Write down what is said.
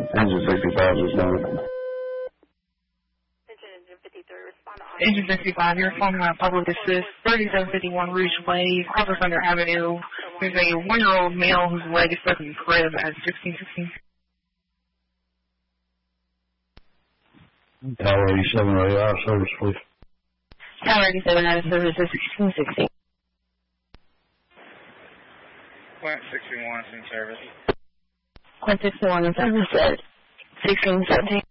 Engine 65 is down. Engine 65, you're calling about public assist, 3751 Rouge Way, Harper Thunder Avenue. There's a 1-year-old male whose leg is stuck in the crib at 1616. Tower 87 out of service, please. Tower 87 out of service is 1660. Plant 61 is in service. Plant 61 in service at 1617.